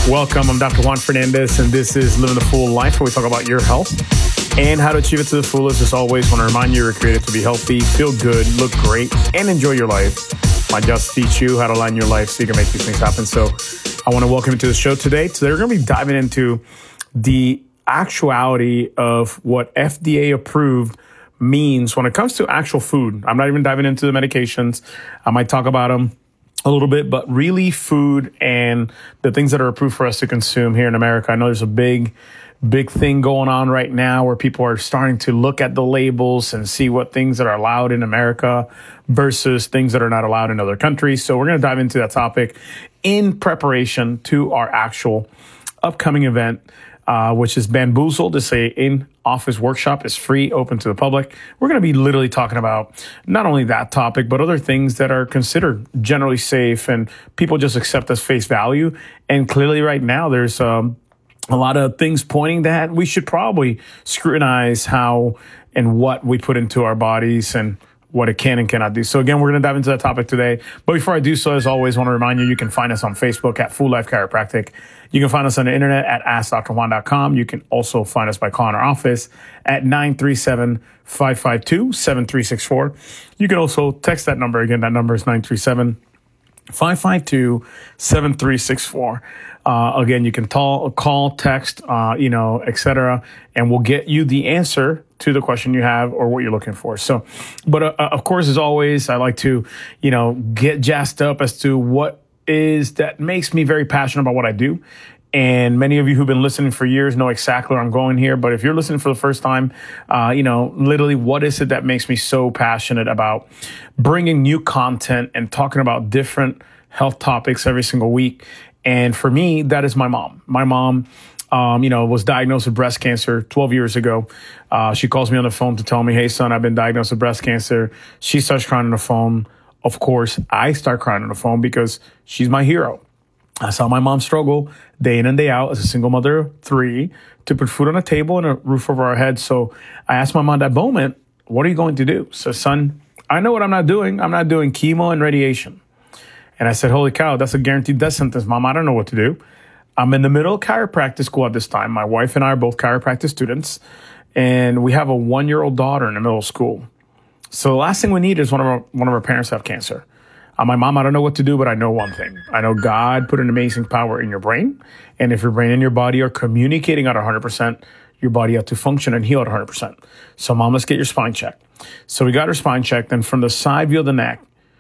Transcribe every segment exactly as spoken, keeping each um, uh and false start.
Welcome. I'm Doctor Juan Fernandez, and this is Living the Full Life, where we talk about your health and how to achieve it to the fullest. As always, want to remind you, you're created to be healthy, feel good, look great, and enjoy your life. I just teach you how to align your life so you can make these things happen. So I want to welcome you to the show today. Today, we're going to be diving into the actuality of what F D A approved means when it comes to actual food. I'm not even diving into the medications. I might talk about them a little bit, but really food and the things that are approved for us to consume here in America. I know there's a big, big thing going on right now where people are starting to look at the labels and see what things that are allowed in America versus things that are not allowed in other countries. So we're going to dive into that topic in preparation to our actual upcoming event, uh, which is Bamboozled. It's a in-office workshop. It's free, open to the public. We're going to be literally talking about not only that topic, but other things that are considered generally safe and people just accept as face value. And clearly right now, there's um, a lot of things pointing that we should probably scrutinize how and what we put into our bodies and what it can and cannot do. So again, we're going to dive into that topic today. But before I do so, as always, I want to remind you, you can find us on Facebook at Full Life Chiropractic. You can find us on the internet at ask dr juan dot com. You can also find us by calling our office at nine three seven, five five two, seven three six four. You can also text that number. Again, that number is nine three seven, five five two, seven three six four. Uh, again, you can call, call, text, uh, you know, et cetera, and we'll get you the answer to the question you have or what you're looking for. So, but uh, of course, as always, I like to, you know, get jazzed up as to what is that makes me very passionate about what I do. And many of you who've been listening for years know exactly where I'm going here. But if you're listening for the first time, uh, you know, literally, what is it that makes me so passionate about bringing new content and talking about different health topics every single week? And for me, that is my mom. My mom, um, you know, was diagnosed with breast cancer twelve years ago. Uh, she calls me on the phone to tell me, hey, son, I've been diagnosed with breast cancer. She starts crying on the phone. Of course, I start crying on the phone because she's my hero. I saw my mom struggle day in and day out as a single mother of three to put food on the table and a roof over our heads. So I asked my mom at that moment, what are you going to do? So, son, I know what I'm not doing. I'm not doing chemo and radiation. And I said, holy cow, that's a guaranteed death sentence, Mom. I don't know what to do. I'm in the middle of chiropractic school at this time. My wife and I are both chiropractic students, and we have a one-year-old daughter in the middle of school. So the last thing we need is one of our, one of our parents have cancer. Uh, my mom, I don't know what to do, but I know one thing. I know God put an amazing power in your brain. And if your brain and your body are communicating at one hundred percent, your body has to function and heal at one hundred percent. So, Mom, let's get your spine checked. So we got her spine checked. And from the side view of the neck,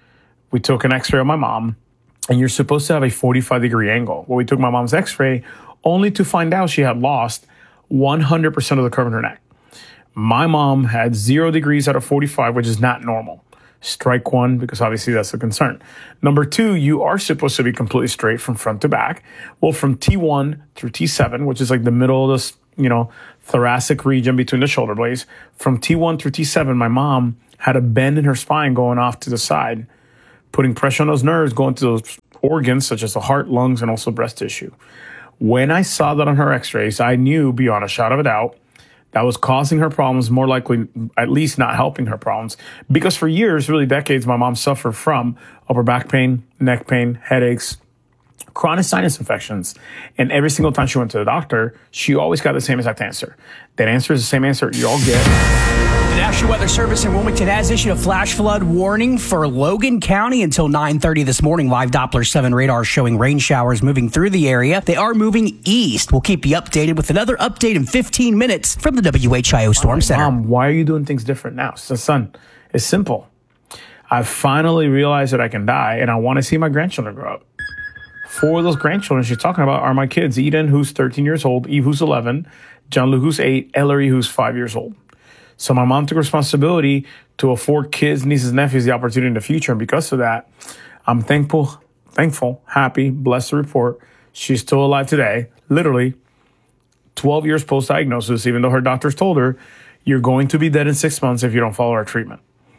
we took an x-ray of my mom. And you're supposed to have a forty-five degree angle. Well, we took my mom's x-ray only to find out she had lost one hundred percent of the curve in her neck. My mom had zero degrees out of forty-five, which is not normal. Strike one, because obviously that's a concern. Number two, you are supposed to be completely straight from front to back. Well, from T one through T seven, which is like the middle of this, you know, thoracic region between the shoulder blades. From T one through T seven, my mom had a bend in her spine going off to the side, putting pressure on those nerves, going to those organs such as the heart, lungs, and also breast tissue. When I saw that on her x-rays, I knew beyond a shadow of a doubt that was causing her problems, more likely at least not helping her problems. Because for years, really decades, my mom suffered from upper back pain, neck pain, headaches, chronic sinus infections. And every single time she went to the doctor, she always got the same exact answer. That answer is the same answer you all get. The National Weather Service in Wilmington has issued a flash flood warning for Logan County until nine thirty this morning. Live Doppler seven radar showing rain showers moving through the area. They are moving east. We'll keep you updated with another update in fifteen minutes from the W H I O Storm Center. Mom, why are you doing things different now? So, son, it's simple. I finally realized that I can die, and I want to see my grandchildren grow up. Four of those grandchildren she's talking about are my kids. Eden, who's thirteen years old, Eve, who's eleven, John Luke, who's eight, Ellery, who's five years old. So my mom took responsibility to afford kids, nieces, nephews the opportunity in the future. And because of that, I'm thankful, thankful, happy, blessed to report she's still alive today. Literally twelve years post-diagnosis, even though her doctors told her, you're going to be dead in six months if you don't follow our treatment.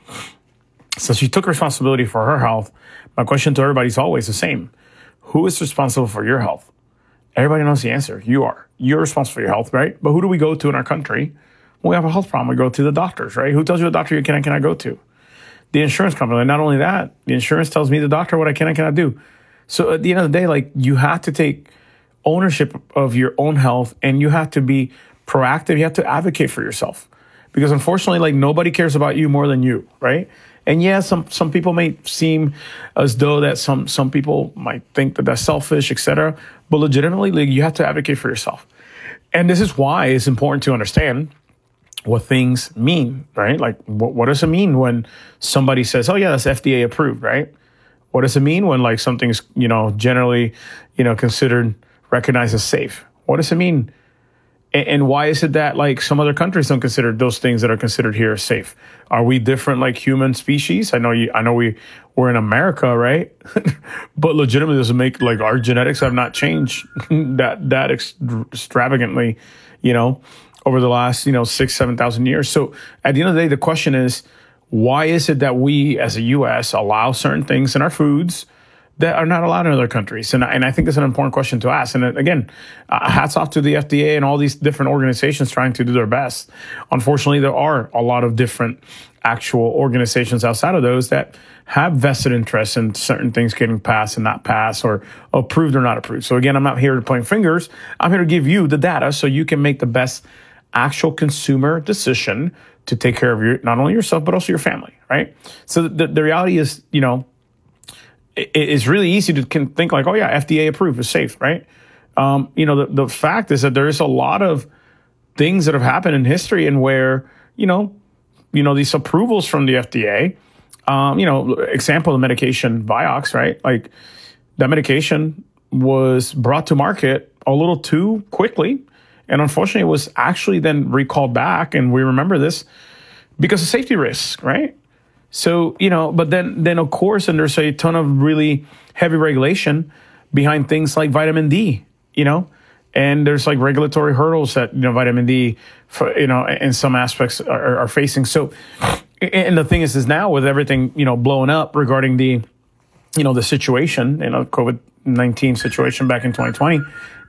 So she took responsibility for her health. My question to everybody is always the same. Who is responsible for your health? Everybody knows the answer. You are. You're responsible for your health, right? But who do we go to in our country when we have a health problem? We go to the doctors, right? Who tells you what doctor you can and cannot go to? The insurance company. And not only that, the insurance tells me, the doctor, what I can and cannot do. So at the end of the day, like, you have to take ownership of your own health, and you have to be proactive. You have to advocate for yourself, because unfortunately, like, nobody cares about you more than you, right? And yeah, some some people may seem as though that some some people might think that that's selfish, et cetera. But legitimately, like, you have to advocate for yourself. And this is why it's important to understand what things mean, right? Like, what, what does it mean when somebody says, oh yeah, that's F D A approved, right? What does it mean when, like, something's, you know, generally, you know, considered, recognized as safe? What does it mean? And, and why is it that, like, some other countries don't consider those things that are considered here as safe? Are we different, like human species? I know you, I know we, we're in America, right? But legitimately doesn't make, like, our genetics have not changed that, that extravagantly, you know, over the last, you know, six, seven thousand years. So at the end of the day, the question is, why is it that we as a U S allow certain things in our foods that are not allowed in other countries? And, and I think it's an important question to ask. And again, uh, hats off to the F D A and all these different organizations trying to do their best. Unfortunately, there are a lot of different actual organizations outside of those that have vested interests in certain things getting passed and not passed, or approved or not approved. So again, I'm not here to point fingers. I'm here to give you the data so you can make the best actual consumer decision to take care of your, not only yourself, but also your family, right? So the, the reality is, you know, it, it's really easy to can think like, oh yeah, F D A approved, is safe, right? Um, you know, the, the fact is that there is a lot of things that have happened in history and where, you know, you know, these approvals from the F D A, um, you know, example, the medication Vioxx, right? Like, that medication was brought to market a little too quickly. And unfortunately, it was actually then recalled back. And we remember this because of safety risks, right? So, you know, but then, then of course, and there's a ton of really heavy regulation behind things like vitamin D, you know, and there's like regulatory hurdles that, you know, vitamin D, for, you know, in some aspects are, are facing. So, and the thing is, is now with everything, you know, blowing up regarding the, you know, the situation, you know, COVID nineteen situation back in twenty twenty,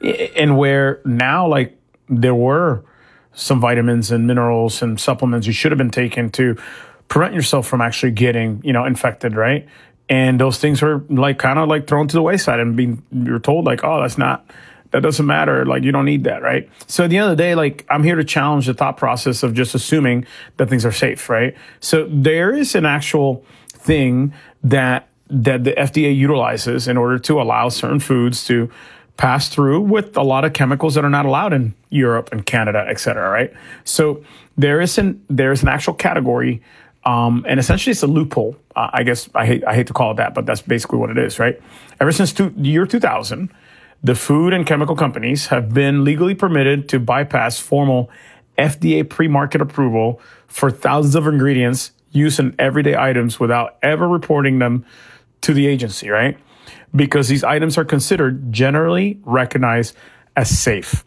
and where now, like, there were some vitamins and minerals and supplements you should have been taking to prevent yourself from actually getting, you know, infected, right? And those things were like kind of like thrown to the wayside and being, you're told like, oh, that's not, that doesn't matter. Like, you don't need that, right? So at the end of the day, like, I'm here to challenge the thought process of just assuming that things are safe, right? So there is an actual thing that, that the F D A utilizes in order to allow certain foods to pass through with a lot of chemicals that are not allowed in Europe and Canada, et cetera, right? So there is an, there is an actual category, um, and essentially it's a loophole. Uh, I guess I hate, I hate to call it that, but that's basically what it is, right? Ever since two, the year two thousand, the food and chemical companies have been legally permitted to bypass formal F D A pre-market approval for thousands of ingredients used in everyday items without ever reporting them to the agency, right? Because these items are considered generally recognized as safe.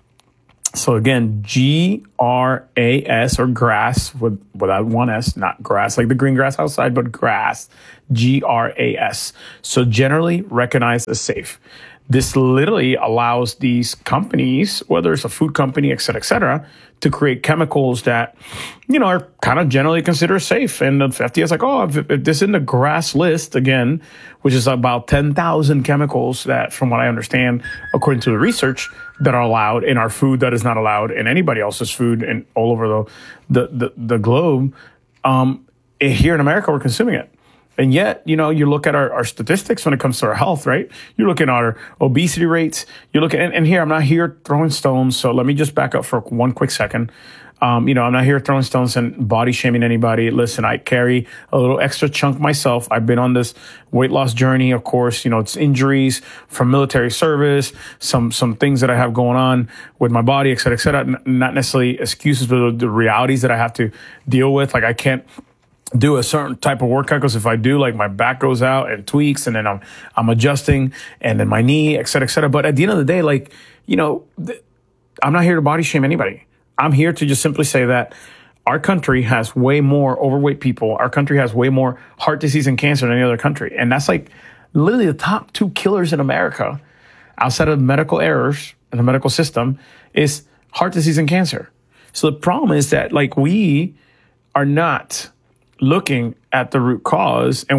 So again, G R A S, or grass, with, without one S, not grass like the green grass outside, but grass, G R A S. So generally recognized as safe. This literally allows these companies, whether it's a food company, et cetera, et cetera, to create chemicals that, you know, are kind of generally considered safe. And the F D A is like, oh, if, if this is in the GRAS list, again, which is about ten thousand chemicals that, from what I understand, according to the research, that are allowed in our food that is not allowed in anybody else's food and all over the, the, the, the globe, um, here in America, we're consuming it. And yet, you know, you look at our, our statistics when it comes to our health, right? You're looking at our obesity rates. You're looking, and, and here, I'm not here throwing stones. So let me just back up for one quick second. Um, you know, I'm not here throwing stones and body shaming anybody. Listen, I carry a little extra chunk myself. I've been on this weight loss journey. Of course, you know, it's injuries from military service, some, some things that I have going on with my body, et cetera, et cetera. N- not necessarily excuses, but the realities that I have to deal with. Like, I can't do a certain type of workout because if I do, like, my back goes out and tweaks, and then I'm I'm adjusting, and then my knee, et cetera, et cetera. But at the end of the day, like, you know, th- I'm not here to body shame anybody. I'm here to just simply say that our country has way more overweight people. Our country has way more heart disease and cancer than any other country. And that's like literally the top two killers in America outside of medical errors in the medical system is heart disease and cancer. So the problem is that, like, we are not looking at the root cause, and we're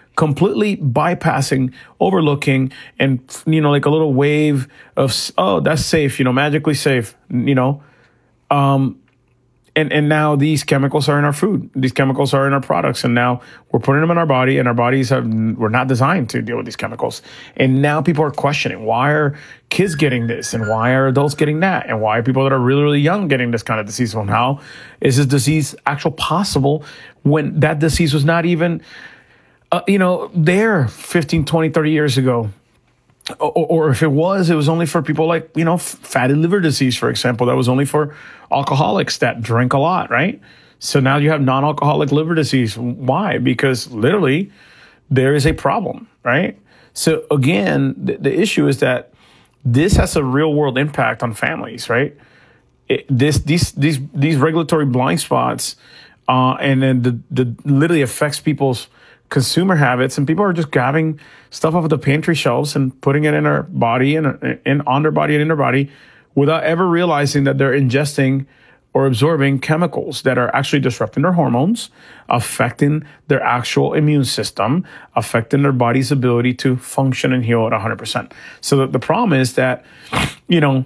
completely bypassing, overlooking, and, you know, like a little wave of, oh, that's safe, you know, magically safe, you know. Um, and, and now these chemicals are in our food. These chemicals are in our products. And now we're putting them in our body, and our bodies have, we're not designed to deal with these chemicals. And now people are questioning, why are kids getting this? And why are adults getting that? And why are people that are really, really young getting this kind of disease? Well, how is this disease actually possible when that disease was not even, uh, you know, there fifteen, twenty, thirty years ago? Or, or if it was, it was only for people like, you know, fatty liver disease, for example. That was only for alcoholics that drink a lot, right? So now you have non-alcoholic liver disease. Why? Because literally there is a problem, right? So again, the, the issue is that this has a real world impact on families, right? It, this, these, these, these regulatory blind spots, uh, and then the, the literally affects people's consumer habits, and people are just grabbing stuff off of the pantry shelves and putting it in their body and, and on their body and in their body without ever realizing that they're ingesting or absorbing chemicals that are actually disrupting their hormones, affecting their actual immune system, affecting their body's ability to function and heal at one hundred percent. So the, the problem is that, you know,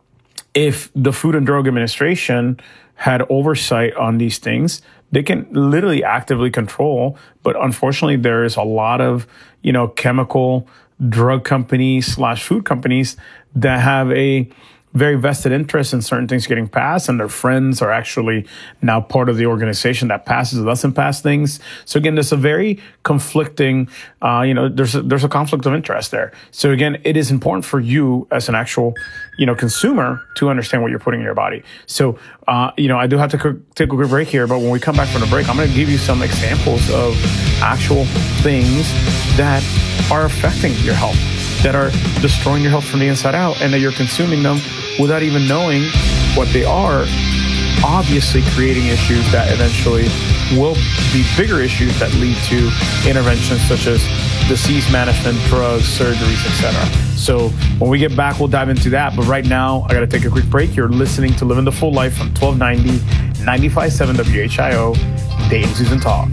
if the Food and Drug Administration had oversight on these things, they can literally actively control. But unfortunately, there is a lot of, you know, chemical drug companies slash food companies that have a very vested interest in certain things getting passed, and their friends are actually now part of the organization that passes or doesn't pass things. So again, there's a very conflicting, uh, you know, there's a, there's a conflict of interest there. So again, it is important for you as an actual, you know, consumer to understand what you're putting in your body. So, uh, you know, I do have to c- take a quick break here, but when we come back from the break, I'm going to give you some examples of actual things that are affecting your health, that are destroying your health from the inside out, and that you're consuming them without even knowing what they are, obviously creating issues that eventually will be bigger issues that lead to interventions such as disease management, drugs, surgeries, et cetera. So when we get back, we'll dive into that. But right now, I got to take a quick break. You're listening to Living the Full Life from twelve ninety, ninety-five point seven W H I O, Dayton Susan Talk.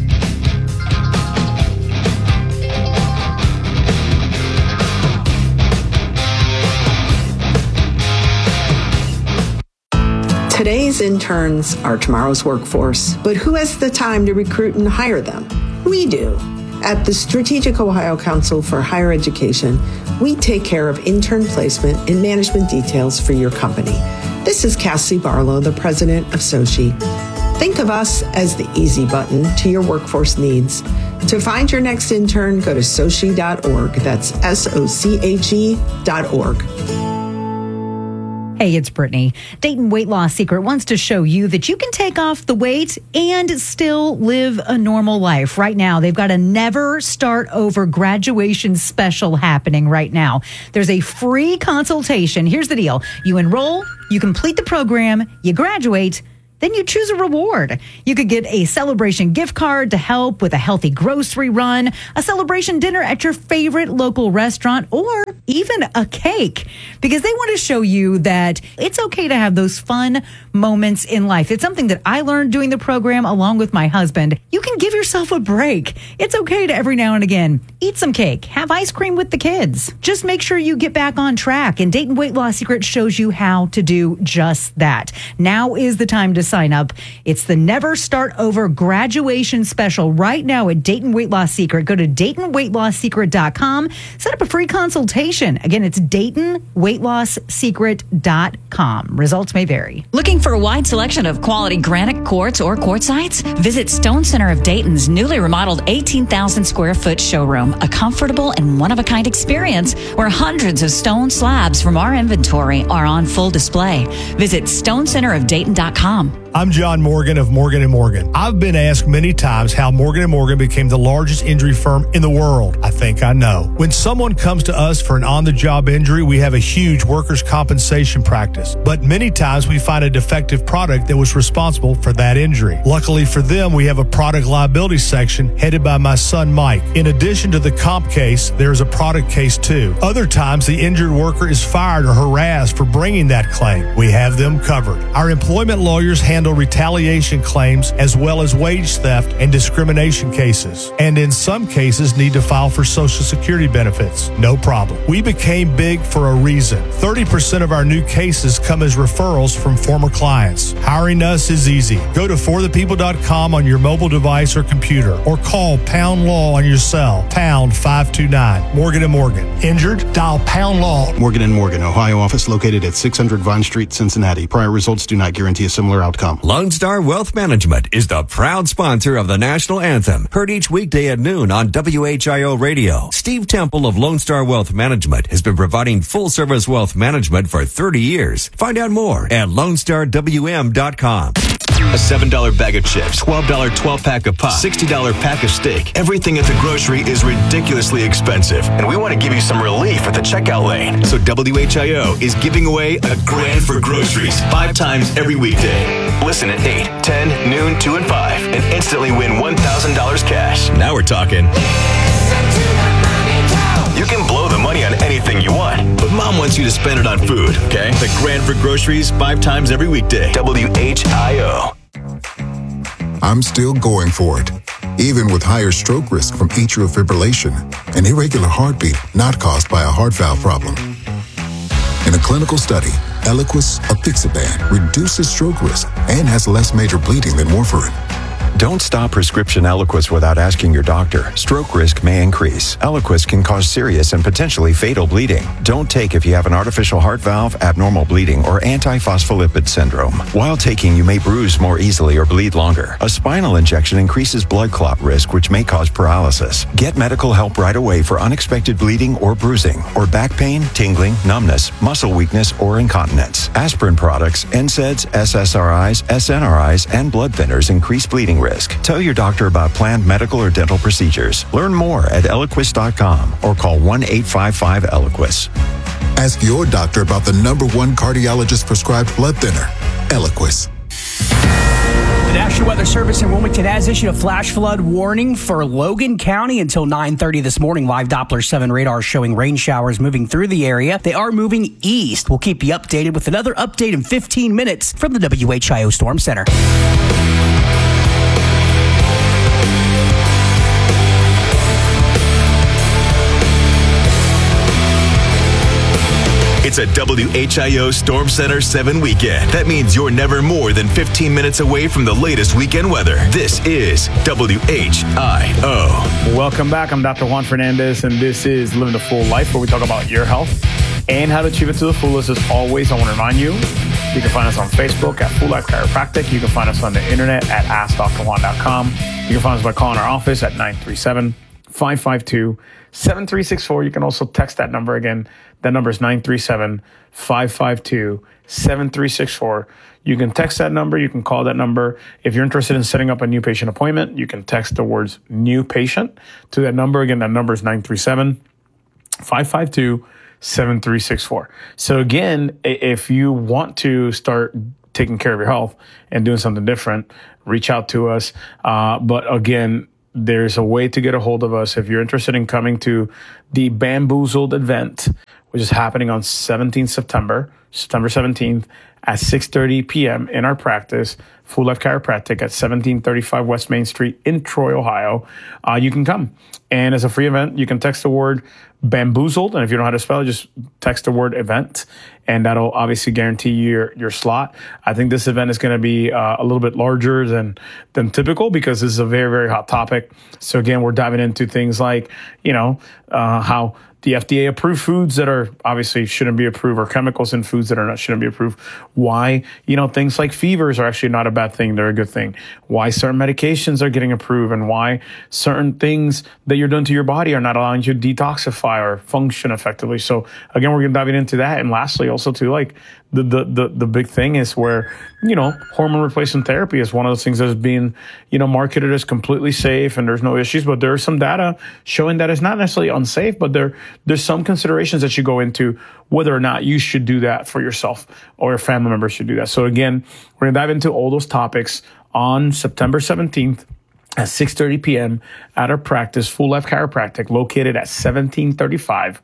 Today's interns are tomorrow's workforce, but who has the time to recruit and hire them? We do. At the Strategic Ohio Council for Higher Education, we take care of intern placement and management details for your company. This is Cassie Barlow, the president of SOCHE. Think of us as the easy button to your workforce needs. To find your next intern, go to soche dot org. That's S O C H E dot org. Hey, it's Brittany. Dayton Weight Loss Secret wants to show you that you can take off the weight and still live a normal life. Right now, they've got a Never Start Over graduation special happening right now. There's a free consultation. Here's the deal. You enroll, you complete the program, you graduate, then you choose a reward. You could get a celebration gift card to help with a healthy grocery run, a celebration dinner at your favorite local restaurant, or even a cake, because they want to show you that it's okay to have those fun moments in life. It's something that I learned doing the program along with my husband. You can give yourself a break. It's okay to every now and again eat some cake, have ice cream with the kids. Just make sure you get back on track, and Dayton Weight Loss Secret shows you how to do just that. Now is the time to sign up. It's the Never Start Over graduation special right now at Dayton Weight Loss Secret. Go to Dayton Weight Loss Secret dot com. Set up a free consultation. Again, it's Dayton Weight Loss Secret dot com. Results may vary. Looking for a wide selection of quality granite quartz or quartzites? Visit Stone Center of Dayton's newly remodeled eighteen thousand square foot showroom, a comfortable and one-of-a-kind experience where hundreds of stone slabs from our inventory are on full display. Visit Stone Center of Dayton dot com. I'm John Morgan of Morgan and Morgan. I've been asked many times how Morgan and Morgan became the largest injury firm in the world. I think I know. When someone comes to us for an on-the-job injury, we have a huge workers' compensation practice. But many times we find a defective product that was responsible for that injury. Luckily for them, we have a product liability section headed by my son Mike. In addition to the comp case, there's a product case too. Other times the injured worker is fired or harassed for bringing that claim. We have them covered. Our employment lawyers handle handle retaliation claims as well as wage theft and discrimination cases. And in some cases, need to file for Social Security benefits. No problem. We became big for a reason. thirty percent of our new cases come as referrals from former clients. Hiring us is easy. Go to for the people dot com on your mobile device or computer, or call Pound Law on your cell, pound five two nine. Morgan and Morgan. Injured? Dial Pound Law. Morgan and Morgan, Ohio office located at six hundred Vine Street, Cincinnati. Prior results do not guarantee a similar outcome. Lone Star Wealth Management is the proud sponsor of the national anthem, heard each weekday at noon on W H I O Radio. Steve Temple of Lone Star Wealth Management has been providing full-service wealth management for thirty years. Find out more at lone star w m dot com. A seven dollar bag of chips, twelve dollar twelve-pack of pop, sixty dollar pack of steak. Everything at the grocery is ridiculously expensive, and we want to give you some relief at the checkout lane. So W H I O is giving away a grand for groceries five times every weekday. Listen at eight, ten, noon, two, and five, and instantly win one thousand dollars cash. Now we're talking. You can blow the money on anything you want, but Mom wants you to spend it on food, okay? The grand for groceries five times every weekday. W H I O. I'm still going for it, even with higher stroke risk from atrial fibrillation, an irregular heartbeat not caused by a heart valve problem. In a clinical study, Eliquis apixaban reduces stroke risk and has less major bleeding than warfarin. Don't stop prescription Eliquis without asking your doctor. Stroke risk may increase. Eliquis can cause serious and potentially fatal bleeding. Don't take if you have an artificial heart valve, abnormal bleeding, or antiphospholipid syndrome. While taking, you may bruise more easily or bleed longer. A spinal injection increases blood clot risk, which may cause paralysis. Get medical help right away for unexpected bleeding or bruising, or back pain, tingling, numbness, muscle weakness, or incontinence. Aspirin products, N SAIDs, S S R Is, S N R Is, and blood thinners increase bleeding risk. Tell your doctor about planned medical or dental procedures. Learn more at eliquis dot com or call one eight five five Eliquis. Ask your doctor about the number one cardiologist prescribed blood thinner, Eliquis. The National Weather Service in Wilmington has issued a flash flood warning for Logan County until nine thirty this morning. Live Doppler seven radar showing rain showers moving through the area. They are moving east. We'll keep you updated with another update in fifteen minutes from the W H I O Storm Center. It's a W H I O Storm Center seven weekend. That means you're never more than fifteen minutes away from the latest weekend weather. This is W H I O. Welcome back. I'm Doctor Juan Fernandez, and this is Living the Full Life, where we talk about your health and how to achieve it to the fullest. As always, I want to remind you, you can find us on Facebook at Full Life Chiropractic. You can find us on the internet at ask dr juan dot com. You can find us by calling our office at nine three seven, five five two, seven three six four. You can also text that number again. That number is nine three seven, five five two, seven three six four. You can text that number. You can call that number. If you're interested in setting up a new patient appointment, you can text the words new patient to that number. Again, that number is nine three seven, five five two, seven three six four. So again, if you want to start taking care of your health and doing something different, reach out to us. Uh, but again, there's a way to get a hold of us. If you're interested in coming to the Bamboozled event, which is happening on seventeenth September, September seventeenth at six thirty p.m. in our practice, Full Life Chiropractic at seventeen thirty-five West Main Street in Troy, Ohio, uh, you can come. And as a free event, you can text the word Bamboozled. And if you don't know how to spell it, just text the word event. And that'll obviously guarantee your, your slot. I think this event is going to be uh, a little bit larger than, than typical because this is a very, very hot topic. So again, we're diving into things like, you know, uh, how the F D A approved foods that are obviously shouldn't be approved, or chemicals in foods that are not shouldn't be approved. Why, you know, things like fevers are actually not a bad thing. They're a good thing. Why certain medications are getting approved, and why certain things that you're doing to your body are not allowing you to detoxify or function effectively. So again, we're going to dive into that. And lastly, also too, like the, the, the, the big thing is where, you know, hormone replacement therapy is one of those things that's being, you know, marketed as completely safe and there's no issues, but there's some data showing that it's not necessarily unsafe, but there, there's some considerations that you go into whether or not you should do that for yourself or your family members should do that. So again, we're going to dive into all those topics on September seventeenth at six thirty p.m. at our practice, Full Life Chiropractic, located at seventeen thirty-five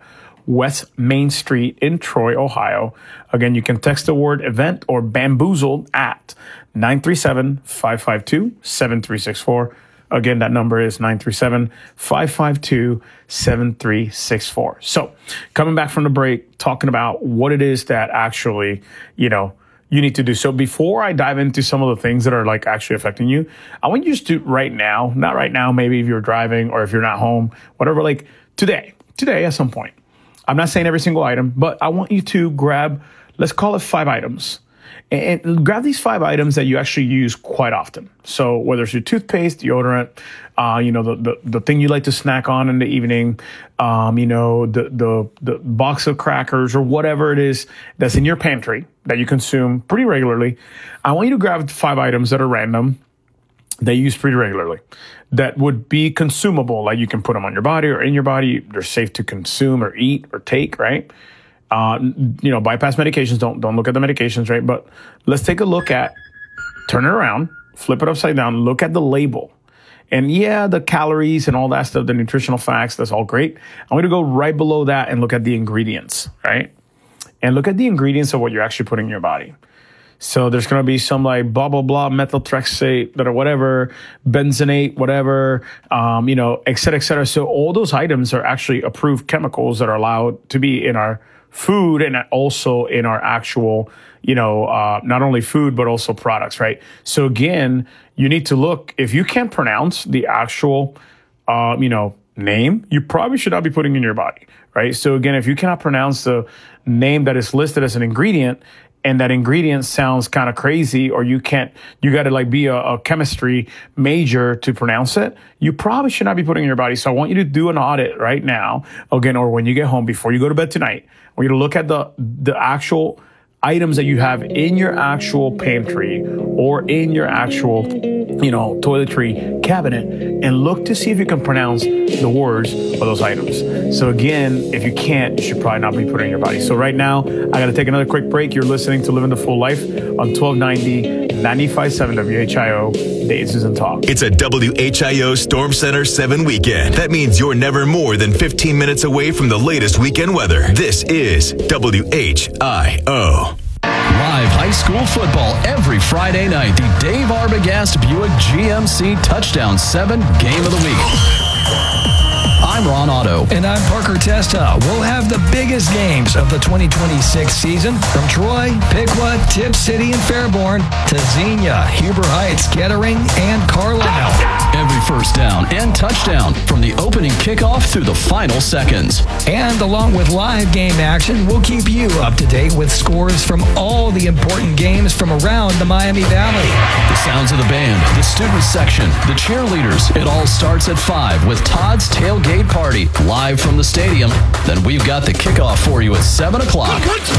West Main Street in Troy, Ohio. Again, you can text the word event or bamboozled at nine three seven, five five two, seven three six four. Again, that number is nine three seven, five five two, seven three six four. So coming back from the break, talking about what it is that actually, you know, you need to do. So before I dive into some of the things that are like actually affecting you, I want you just to right now, not right now, maybe if you're driving or if you're not home, whatever, like today, today at some point. I'm not saying every single item, but I want you to grab, let's call it five items. And grab these five items that you actually use quite often. So whether it's your toothpaste, deodorant, uh, you know, the, the, the thing you like to snack on in the evening, um, you know, the, the, the box of crackers or whatever it is that's in your pantry that you consume pretty regularly. I want you to grab five items that are random, that you use pretty regularly, that would be consumable. Like you can put them on your body or in your body. They're safe to consume or eat or take, right? Uh, you know, bypass medications. Don't don't look at the medications, right? But let's take a look at, turn it around, flip it upside down, look at the label. And yeah, the calories and all that stuff, the nutritional facts, that's all great. I'm going to go right below that and look at the ingredients, right? And look at the ingredients of what you're actually putting in your body. So there's going to be some like blah, blah, blah, methotrexate, or whatever, benzenate, whatever, um, you know, et cetera, et cetera. So all those items are actually approved chemicals that are allowed to be in our food and also in our actual, you know, uh, not only food, but also products, right? So again, you need to look, if you can't pronounce the actual, um, you know, name, you probably should not be putting in your body, right? So again, if you cannot pronounce the name that is listed as an ingredient, and that ingredient sounds kind of crazy, or you can't, you got to like be a, a chemistry major to pronounce it, you probably should not be putting in your body. So I want you to do an audit right now, again, or when you get home, before you go to bed tonight. I want you to look at the, the actual items that you have in your actual pantry or in your actual, you know, toiletry cabinet, and look to see if you can pronounce the words of those items. So again, if you can't, you should probably not be putting in your body. So right now, I got to take another quick break. You're listening to Living the Full Life on twelve ninety, ninety-five point seven W H I O, Dayton's and Talk. It's a W H I O Storm Center seven weekend. That means you're never more than fifteen minutes away from the latest weekend weather. This is W H I O. Live high school football every Friday night. The Dave Arbogast Buick G M C Touchdown seven Game of the Week. I'm Ron Otto. And I'm Parker Testa. We'll have the biggest games of the twenty twenty-six season from Troy, Piqua, Tip City, and Fairborn to Xenia, Huber Heights, Kettering, and Carlisle. Every first down and touchdown from the opening kickoff through the final seconds. And along with live game action, we'll keep you up to date with scores from all the important games from around the Miami Valley. The sounds of the band, the student section, the cheerleaders. It all starts at five with Todd's Tailgate Party live from the stadium. Then we've got the kickoff for you at seven o'clock.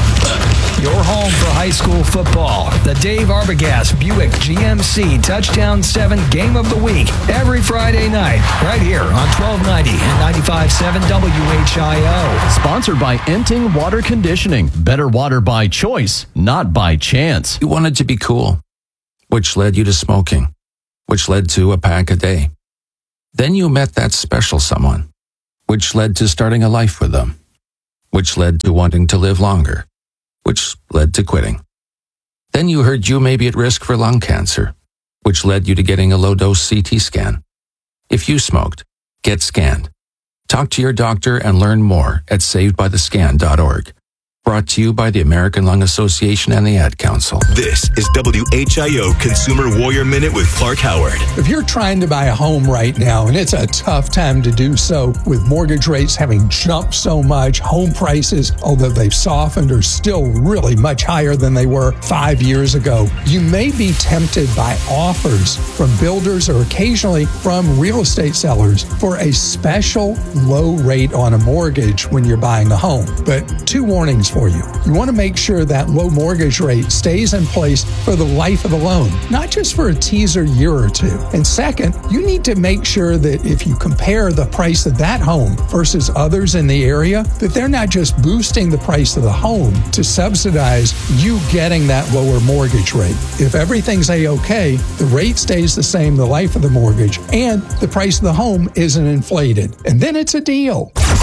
Your home for high school football. The Dave Arbogast Buick G M C Touchdown seven Game of the Week. Every Friday night, right here on twelve ninety and ninety-five point seven W H I O. Sponsored by Enting Water Conditioning. Better water by choice, not by chance. You wanted to be cool, which led you to smoking, which led to a pack a day. Then you met that special someone, which led to starting a life with them, which led to wanting to live longer, which led to quitting. Then you heard you may be at risk for lung cancer, which led you to getting a low-dose C T scan. If you smoked, get scanned. Talk to your doctor and learn more at saved by the scan dot org. Brought to you by the American Lung Association and the Ad Council. This is W H I O Consumer Warrior Minute with Clark Howard. If you're trying to buy a home right now, and it's a tough time to do so, with mortgage rates having jumped so much, home prices, although they've softened, are still really much higher than they were five years ago, you may be tempted by offers from builders or occasionally from real estate sellers for a special low rate on a mortgage when you're buying a home. But two warnings for you. You want to make sure that low mortgage rate stays in place for the life of the loan, not just for a teaser year or two. And second, you need to make sure that if you compare the price of that home versus others in the area, that they're not just boosting the price of the home to subsidize you getting that lower mortgage rate. If everything's a-okay, the rate stays the same the life of the mortgage, and the price of the home isn't inflated. And then it's a deal.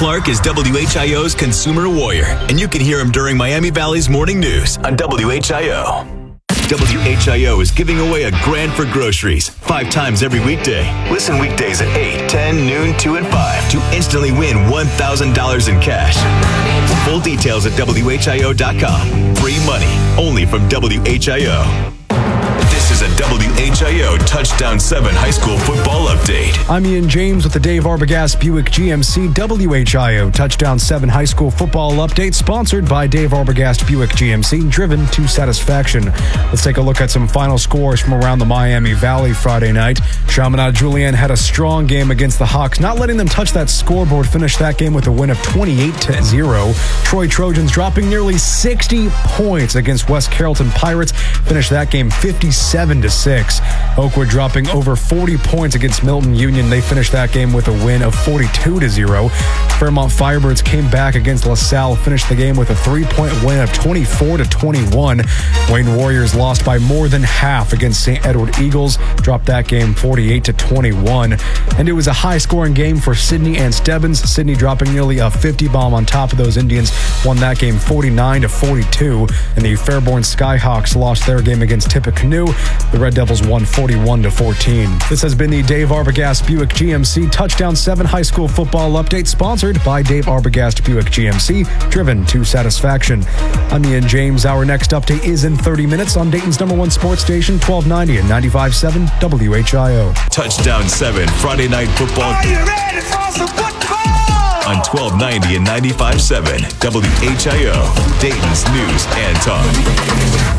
Clark is W H I O's consumer warrior, and you can hear him during Miami Valley's morning news on W H I O. W H I O is giving away a grand for groceries five times every weekday. Listen weekdays at eight, ten, noon, two, and five to instantly win one thousand dollars in cash. Full details at W H I O dot com. Free money only from W H I O. This is a W H I O Touchdown seven high school football update. I'm Ian James with the Dave Arbogast Buick G M C W H I O Touchdown seven high school football update, sponsored by Dave Arbogast Buick G M C, driven to satisfaction. Let's take a look at some final scores from around the Miami Valley Friday night. Chaminade Julienne had a strong game against the Hawks, not letting them touch that scoreboard, finished that game with a win of twenty-eight to zero. Troy Trojans dropping nearly sixty points against West Carrollton Pirates, finished that game fifty-seven to six. Oakwood dropping over forty points against Milton Union. They finished that game with a win of forty-two to zero. Fairmont Firebirds came back against LaSalle, finished the game with a three-point win of twenty-four to twenty-one. Wayne Warriors lost by more than half against Saint Edward Eagles, dropped that game forty-eight to twenty-one. And it was a high-scoring game for Sydney and Stebbins. Sydney dropping nearly a fifty bomb on top of those Indians, won that game forty-nine to forty-two. And the Fairborn Skyhawks lost their game against Tippecanoe. The Red Devils won forty-one to fourteen. This has been the Dave Arbogast Buick G M C Touchdown seven high school football update, sponsored by Dave Arbogast Buick G M C, driven to satisfaction. I'm Ian James. Our next update is in thirty minutes on Dayton's number one sports station, twelve ninety and ninety-five point seven W H I O. Touchdown seven Friday night football. Are you ready for some football? On twelve ninety and ninety-five point seven W H I O, Dayton's news and talk.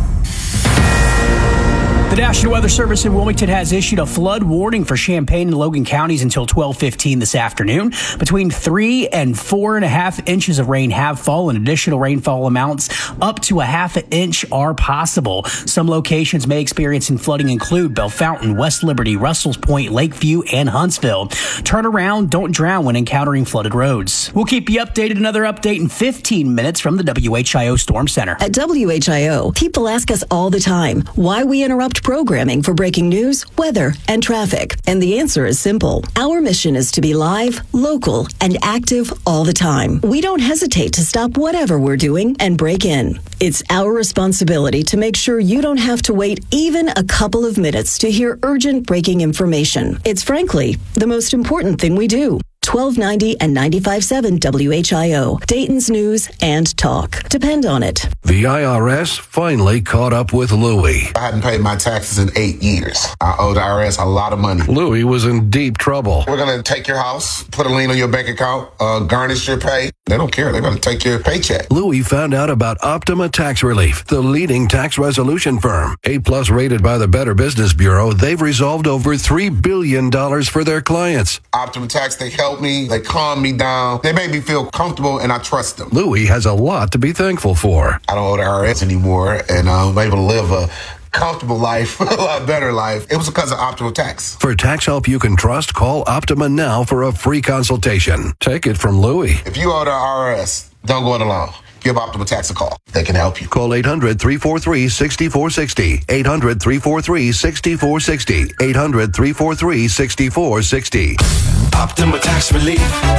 The National Weather Service in Wilmington has issued a flood warning for Champaign and Logan counties until twelve fifteen this afternoon. Between three and four and a half inches of rain have fallen. Additional rainfall amounts up to a half an inch are possible. Some locations may experience flooding include Bellefontaine, West Liberty, Russell's Point, Lakeview, and Huntsville. Turn around, don't drown when encountering flooded roads. We'll keep you updated. Another update in fifteen minutes from the W H I O Storm Center. At W H I O, people ask us all the time why we interrupt programming for breaking news, weather, and traffic. And the answer is simple. Our mission is to be live, local, and active all the time. We don't hesitate to stop whatever we're doing and break in. It's our responsibility to make sure you don't have to wait even a couple of minutes to hear urgent breaking information. It's frankly the most important thing we do. twelve ninety and ninety-five point seven W H I O, Dayton's news and talk. Depend on it. The I R S finally caught up with Louie. I hadn't paid my taxes in eight years. I owe the I R S a lot of money. Louie was in deep trouble. We're going to take your house, put a lien on your bank account, uh, garnish your pay. They don't care. They're going to take your paycheck. Louie found out about Optima Tax Relief, the leading tax resolution firm. A-plus rated by the Better Business Bureau, they've resolved over three billion dollars for their clients. Optima Tax, they help me. They calm me down. They make me feel comfortable, and I trust them. Louie has a lot to be thankful for. I don't owe the I R S anymore, and I'm able to live a comfortable life, a lot better life. It was because of Optima Tax. For tax help you can trust, call Optima now for a free consultation. Take it from Louie. If you owe the I R S, don't go it alone. Give Optima Tax a call. They can help you. Call eight hundred, three four three, six four six zero. eight hundred, three four three, six four six zero. eight hundred, three four three, six four six zero. Optima Tax Relief.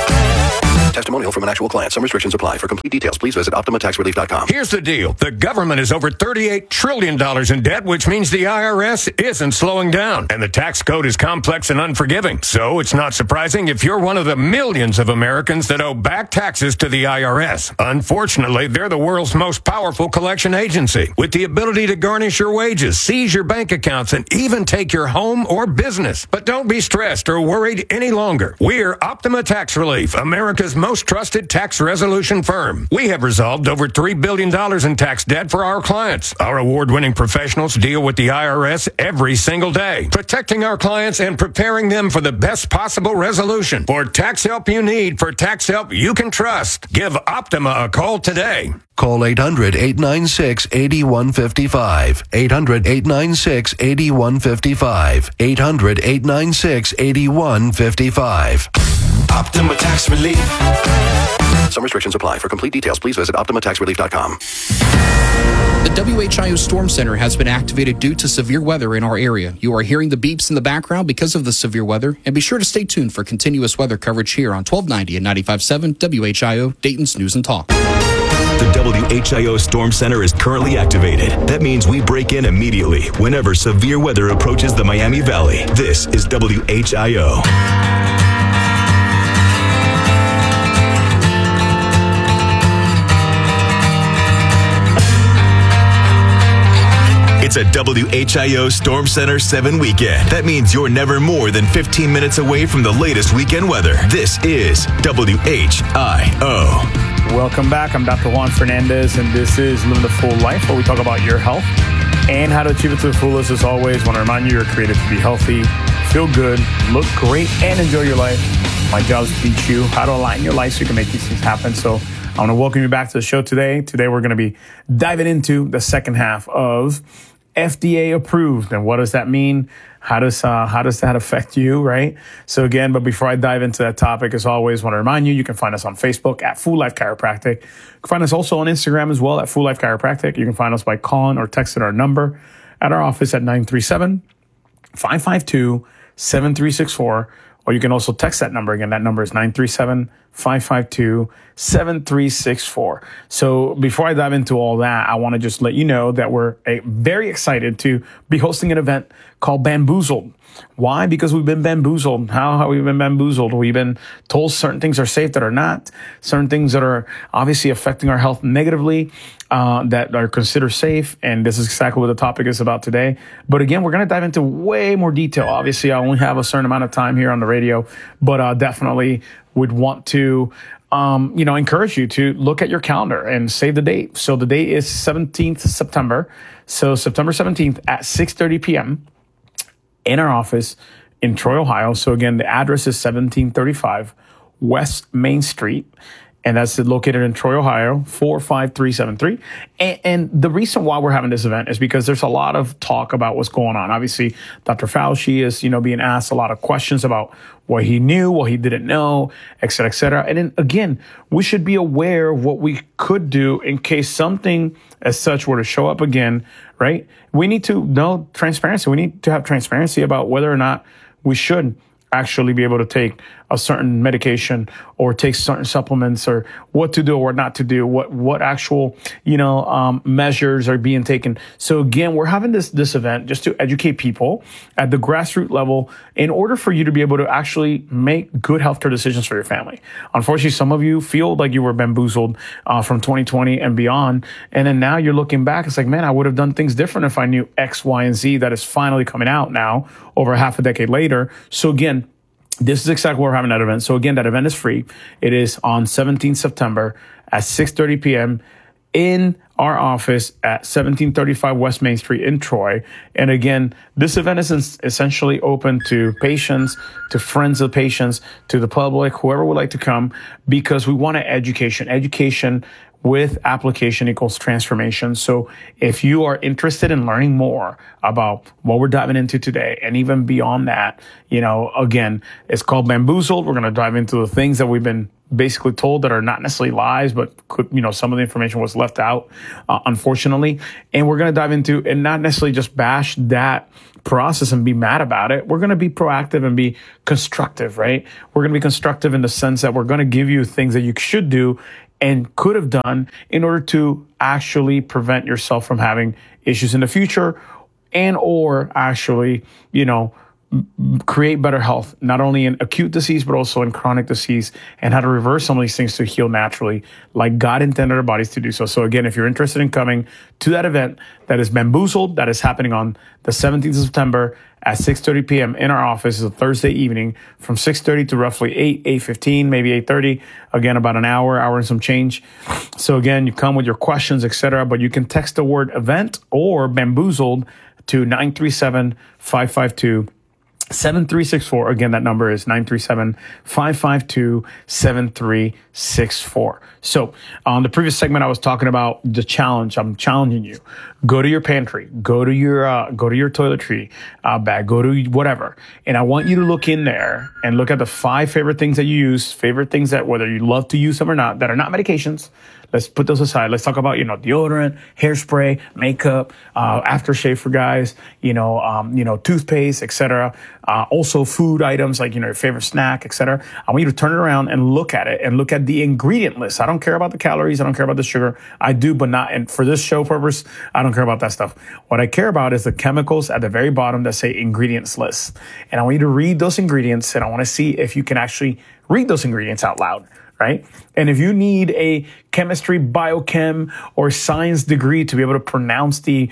Testimonial from an actual client. Some restrictions apply. For complete details, please visit Optima Tax Relief dot com. Here's the deal. The government is over thirty-eight trillion dollars in debt, which means the I R S isn't slowing down. And the tax code is complex and unforgiving. So it's not surprising if you're one of the millions of Americans that owe back taxes to the I R S. Unfortunately, they're the world's most powerful collection agency, with the ability to garnish your wages, seize your bank accounts, and even take your home or business. But don't be stressed or worried any longer. We're Optima Tax Relief, America's most trusted tax resolution firm. We have resolved over three billion dollars in tax debt for our clients. Our award-winning professionals deal with the I R S every single day, protecting our clients and preparing them for the best possible resolution. For tax help you need, for tax help you can trust, give Optima a call today. Call eight hundred, eight nine six, eight one five five. eight hundred, eight nine six, eight one five five. eight hundred, eight nine six, eight one five five. Optima Tax Relief. Some restrictions apply. For complete details, please visit Optima Tax Relief dot com. The W H I O Storm Center has been activated due to severe weather in our area. You are hearing the beeps in the background because of the severe weather, and be sure to stay tuned for continuous weather coverage here on twelve ninety and ninety-five point seven W H I O, Dayton's News and Talk. The W H I O Storm Center is currently activated. That means we break in immediately whenever severe weather approaches the Miami Valley. This is W H I O. It's a W H I O Storm Center seven weekend. That means you're never more than fifteen minutes away from the latest weekend weather. This is W H I O. Welcome back. I'm Doctor Juan Fernandez, and this is Living the Full Life, where we talk about your health and how to achieve it to the fullest. As always, I want to remind you you're created to be healthy, feel good, look great, and enjoy your life. My job is to teach you how to align your life so you can make these things happen. So I want to welcome you back to the show today. Today, we're going to be diving into the second half of F D A approved. And what does that mean? How does uh, how does that affect you, right? So again, but before I dive into that topic, as always, I want to remind you, you can find us on Facebook at Full Life Chiropractic. You can find us also on Instagram as well at Full Life Chiropractic. You can find us by calling or texting our number at our office at nine three seven, five five two, seven three six four. Or you can also text that number. Again, that number is nine three seven, five five two, seven three six four. So before I dive into all that, I want to just let you know that we're a, very excited to be hosting an event called Bamboozled. Why? Because we've been bamboozled. How have we been bamboozled? We've been told certain things are safe that are not, certain things that are obviously affecting our health negatively, uh, that are considered safe. And this is exactly what the topic is about today. But again, we're going to dive into way more detail. Obviously, I only have a certain amount of time here on the radio, but uh, definitely would want to Um, you know, encourage you to look at your calendar and save the date. So the date is seventeenth of September. So September seventeenth at six thirty p.m. in our office in Troy, Ohio. So again, the address is seventeen thirty-five West Main Street. And that's located in Troy, Ohio, four five three seven three. And, and the reason why we're having this event is because there's a lot of talk about what's going on. Obviously, Doctor Fauci is, you know, being asked a lot of questions about what he knew, what he didn't know, et cetera, et cetera. And then again, we should be aware of what we could do in case something as such were to show up again, right? We need to know transparency. We need to have transparency about whether or not we should actually be able to take a certain medication or take certain supplements, or what to do or not to do, what what actual, you know, um, measures are being taken. So again, we're having this this event just to educate people at the grassroots level in order for you to be able to actually make good healthcare decisions for your family. Unfortunately, some of you feel like you were bamboozled uh, from twenty twenty and beyond, and then now you're looking back. It's like, man, I would have done things different if I knew X, Y, and Z that is finally coming out now over half a decade later. So again, this is exactly why we're having that event. So again, that event is free. It is on seventeenth September at six thirty p.m. in our office at seventeen thirty-five West Main Street in Troy. And again, this event is essentially open to patients, to friends of patients, to the public, whoever would like to come, because we want to education. Education with application equals transformation. So if you are interested in learning more about what we're diving into today, and even beyond that, you know, again, it's called Bamboozled. We're going to dive into the things that we've been basically told that are not necessarily lies, but could, you know, some of the information was left out, uh, unfortunately. And we're going to dive into, and not necessarily just bash that process and be mad about it. We're going to be proactive and be constructive, right? We're going to be constructive in the sense that we're going to give you things that you should do and could have done in order to actually prevent yourself from having issues in the future, and or actually, you know, create better health, not only in acute disease, but also in chronic disease, and how to reverse some of these things to heal naturally, like God intended our bodies to do so. So again, if you're interested in coming to that event, that is Bamboozled, that is happening on the seventeenth of September at six thirty p.m. in our office. It's a Thursday evening from six thirty to roughly eight, eight fifteen, maybe eight thirty. Again, about an hour, hour and some change. So again, you come with your questions, et cetera, but you can text the word event or Bamboozled to nine three seven, five five two, seven three six four. Again, that number is nine three seven, five five two, seven three six four. So on the previous segment, I was talking about the challenge. I'm challenging you. Go to your pantry, go to your, uh, go to your toiletry uh, bag, go to whatever. And I want you to look in there and look at the five favorite things that you use, favorite things that, whether you love to use them or not, that are not medications. Let's put those aside. Let's talk about, you know, deodorant, hairspray, makeup, uh, aftershave for guys, you know, um, you know, toothpaste, et cetera. Uh, also food items like, you know, your favorite snack, et cetera. I want you to turn it around and look at it and look at the ingredient list. I don't care about the calories. I don't care about the sugar. I do, but not, and for this show purpose, I don't care about that stuff. What I care about is the chemicals at the very bottom that say ingredients list. And I want you to read those ingredients, and I want to see if you can actually read those ingredients out loud. Right? And if you need a chemistry, biochem, or science degree to be able to pronounce the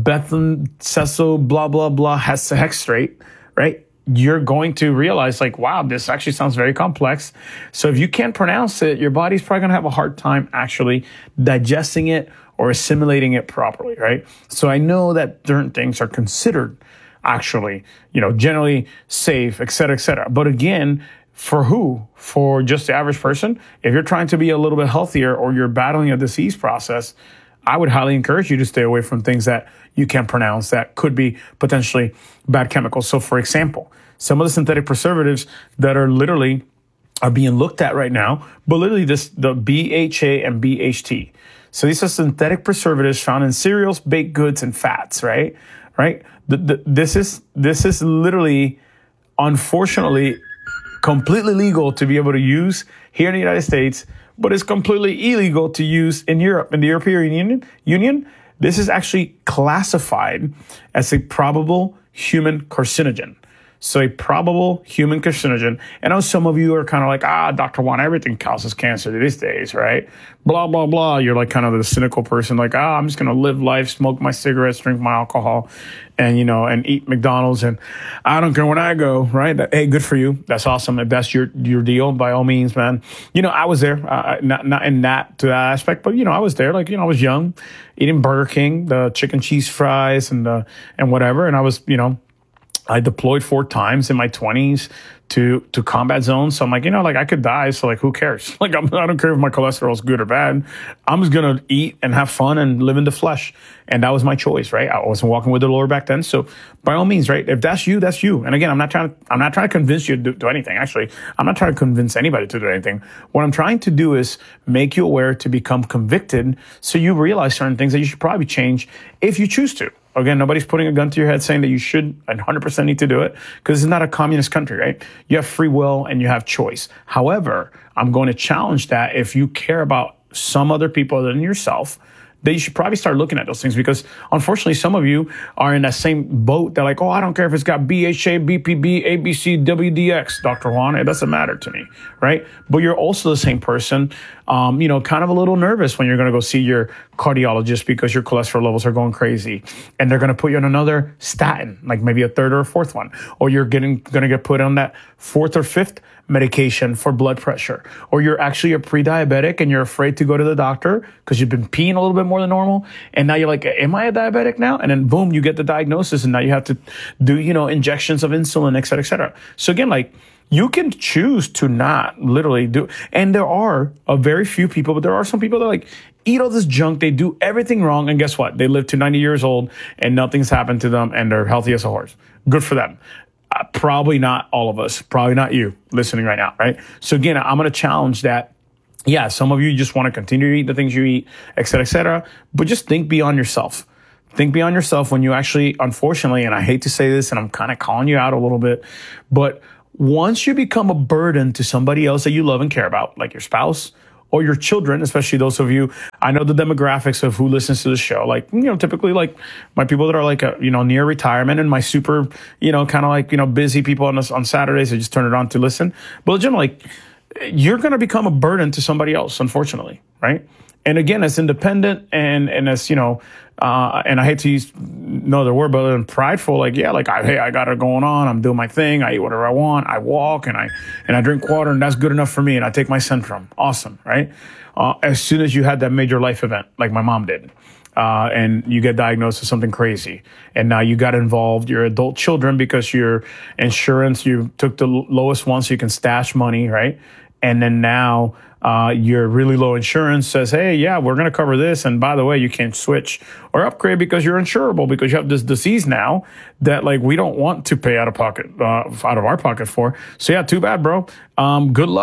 Bethenceso blah, blah, blah hexastrate, right? You're going to realize like, wow, this actually sounds very complex. So if you can't pronounce it, your body's probably going to have a hard time actually digesting it or assimilating it properly, right? So I know that certain things are considered actually, you know, generally safe, et cetera, et cetera. But again, for who? For just the average person? If you're trying to be a little bit healthier or you're battling a disease process, I would highly encourage you to stay away from things that you can't pronounce that could be potentially bad chemicals. So for example, some of the synthetic preservatives that are literally are being looked at right now, but literally this, the B H A and B H T. So these are synthetic preservatives found in cereals, baked goods, and fats, right? Right? The, the, this is, this is literally, unfortunately, completely legal to be able to use here in the United States, but it's completely illegal to use in Europe, in the European Union. Union. This is actually classified as a probable human carcinogen. So a probable human carcinogen. And I know some of you are kind of like, ah, Doctor Juan, everything causes cancer these days, right? Blah, blah, blah. You're like kind of the cynical person, like, ah, I'm just going to live life, smoke my cigarettes, drink my alcohol, and, you know, and eat McDonald's. And I don't care when I go, right? Hey, good for you. That's awesome. If that's your, your deal, by all means, man. You know, I was there, uh, not, not in that, to that aspect, but, you know, I was there. Like, you know, I was young, eating Burger King, the chicken cheese fries and the, and whatever. And I was, you know, I deployed four times in my twenties to, to combat zones. So I'm like, you know, like I could die. So like, who cares? Like, I'm, I don't care if my cholesterol is good or bad. I'm just going to eat and have fun and live in the flesh. And that was my choice, right? I wasn't walking with the Lord back then. So by all means, right? If that's you, that's you. And again, I'm not trying to, I'm not trying to convince you to do, do anything. Actually, I'm not trying to convince anybody to do anything. What I'm trying to do is make you aware to become convicted. So you realize certain things that you should probably change if you choose to. Again, nobody's putting a gun to your head saying that you should one hundred percent need to do it, because it's not a communist country, right? You have free will and you have choice. However, I'm going to challenge that if you care about some other people other than yourself, that you should probably start looking at those things, because unfortunately some of you are in that same boat. They're like, oh, I don't care if it's got B H A, B P B, A B C, W D X, Doctor Juan. It doesn't matter to me, right? But you're also the same person, um, you know, kind of a little nervous when you're going to go see your cardiologist because your cholesterol levels are going crazy. And they're going to put you on another statin, like maybe a third or a fourth one. Or you're getting going to get put on that fourth or fifth medication for blood pressure, or you're actually a pre-diabetic and you're afraid to go to the doctor because you've been peeing a little bit more than normal. And now you're like, am I a diabetic now? And then boom, you get the diagnosis, and now you have to do, you know, injections of insulin, et cetera, et cetera. So again, like, you can choose to not literally do, and there are a very few people, but there are some people that like eat all this junk. They do everything wrong. And guess what? They live to ninety years old and nothing's happened to them and they're healthy as a horse. Good for them. Uh, probably not all of us, probably not you listening right now, right? So again, I'm going to challenge that. Yeah, some of you just want to continue to eat the things you eat, et cetera, et cetera, but just think beyond yourself. Think beyond yourself when you actually, unfortunately, and I hate to say this, and I'm kind of calling you out a little bit, but once you become a burden to somebody else that you love and care about, like your spouse, or your children, especially those of you, I know the demographics of who listens to the show. Like, you know, typically like my people that are like, a, you know, near retirement, and my super, you know, kind of like, you know, busy people on, on Saturdays, they just turn it on to listen. But generally, like, you're going to become a burden to somebody else, unfortunately, right? And again, as independent and, and as, you know, uh, and I hate to use no other word, but other than prideful, like, yeah, like, I, hey, I got it going on. I'm doing my thing. I eat whatever I want. I walk and I, and I drink water, and that's good enough for me. And I take my Centrum. Awesome. Right. Uh, as soon as you had that major life event, like my mom did, uh, and you get diagnosed with something crazy, and now you got involved, your adult children, because your insurance, you took the lowest one so you can stash money. Right. And then now, Uh, your really low insurance says, hey, yeah, we're going to cover this. And by the way, you can't switch or upgrade because you're insurable, because you have this disease now that, like, we don't want to pay out of pocket, uh, out of our pocket for. So yeah, too bad, bro. Um, good luck.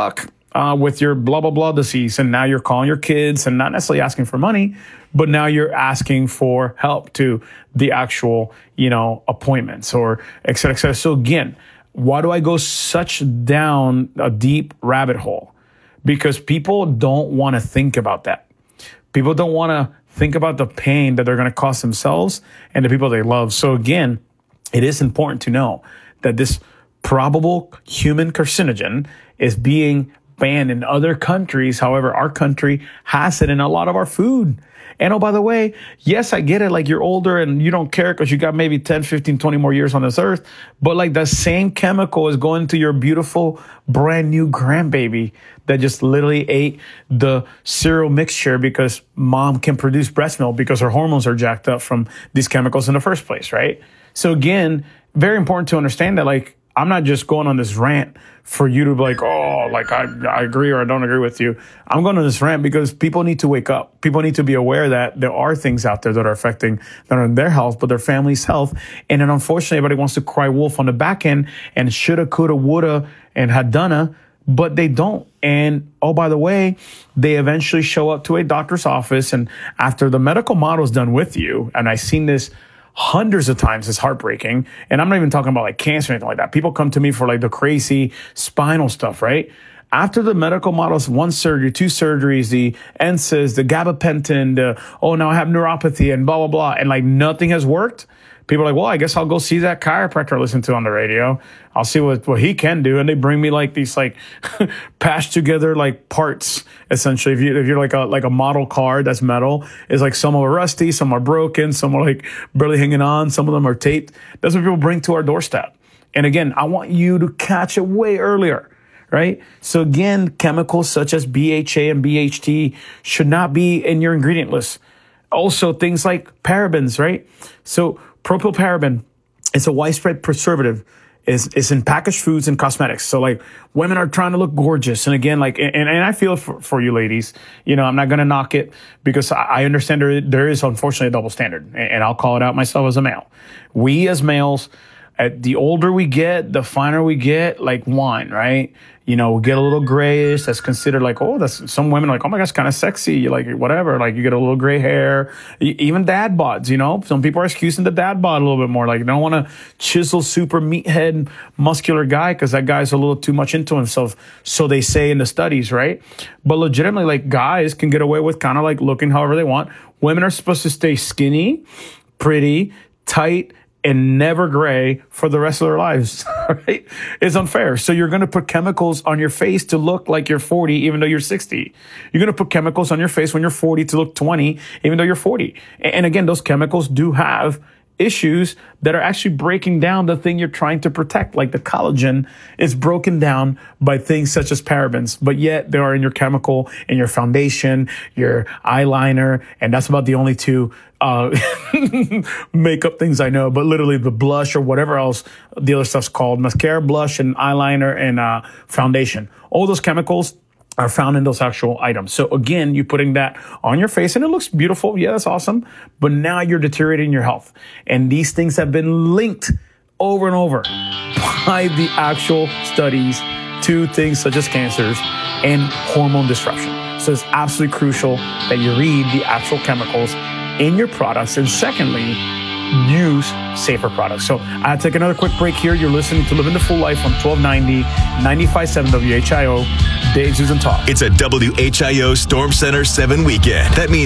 uh, with your blah, blah, blah disease. And now you're calling your kids and not necessarily asking for money, but now you're asking for help to the actual, you know, appointments or et cetera, et cetera. So again, why do I go such down a deep rabbit hole? Because people don't want to think about that. People don't want to think about the pain that they're going to cause themselves and the people they love. So again, it is important to know that this probable human carcinogen is being banned in other countries. However, our country has it in a lot of our food. And oh, by the way, yes, I get it. Like you're older and you don't care because you got maybe ten, fifteen, twenty more years on this earth. But like the same chemical is going to your beautiful brand new grandbaby that just literally ate the cereal mixture because mom can produce breast milk because her hormones are jacked up from these chemicals in the first place, right? So again, very important to understand that like, I'm not just going on this rant for you to be like, oh, like I, I agree or I don't agree with you. I'm going on this rant because people need to wake up. People need to be aware that there are things out there that are affecting not only their health, but their family's health. And then unfortunately, everybody wants to cry wolf on the back end and shoulda, coulda, woulda, and had done, but they don't. And oh, by the way, they eventually show up to a doctor's office. And after the medical model is done with you, and I've seen this hundreds of times, it's heartbreaking. And I'm not even talking about like cancer or anything like that. People come to me for like the crazy spinal stuff, right? After the medical models, one surgery, two surgeries, the N SAIDs, the gabapentin, the, oh, now I have neuropathy and blah, blah, blah. And like nothing has worked. People are like, well, I guess I'll go see that chiropractor I listen to on the radio. I'll see what, what he can do. And they bring me like these like patched together like parts, essentially. If, you, if you're like a like a model car that's metal, it's like some are rusty, some are broken, some are like barely hanging on, some of them are taped. That's what people bring to our doorstep. And again, I want you to catch it way earlier, right? So again, chemicals such as B H A and B H T should not be in your ingredient list. Also, things like parabens, right? So propylparaben is a widespread preservative. Is is in packaged foods and cosmetics. So like women are trying to look gorgeous. And again, like, and, and I feel for, for you ladies, you know, I'm not going to knock it because I, I understand there, there is unfortunately a double standard, and, and I'll call it out myself as a male. We as males, at the older we get, the finer we get, like wine, right? You know, we get a little grayish. That's considered like, oh, that's some women are like, oh my gosh, kind of sexy. You like whatever. Like you get a little gray hair. Even dad bods, you know, some people are excusing the dad bod a little bit more. Like they don't want to chisel super meathead muscular guy because that guy's a little too much into himself. So they say in the studies, right? But legitimately, like guys can get away with kind of like looking however they want. Women are supposed to stay skinny, pretty, tight, and never gray for the rest of their lives, right? It's unfair. So you're going to put chemicals on your face to look like you're forty, even though you're sixty. You're going to put chemicals on your face when you're forty to look twenty, even though you're forty. And again, those chemicals do have issues that are actually breaking down the thing you're trying to protect. Like the collagen is broken down by things such as parabens, but yet they are in your chemical, in your foundation, your eyeliner, and that's about the only two uh makeup things I know. But literally the blush or whatever else the other stuff's called, mascara, blush, and eyeliner, and uh foundation. All those chemicals are found in those actual items. So again, you're putting that on your face and it looks beautiful. Yeah, that's awesome. But now you're deteriorating your health. And these things have been linked over and over by the actual studies to things such as cancers and hormone disruption. So it's absolutely crucial that you read the actual chemicals in your products. And secondly, use safer products. So I'll take another quick break here. You're listening to Living the Full Life on twelve ninety, ninety-five point seven W H I O. Dave, Susan, Talk. It's a W H I O Storm Center seven weekend. That means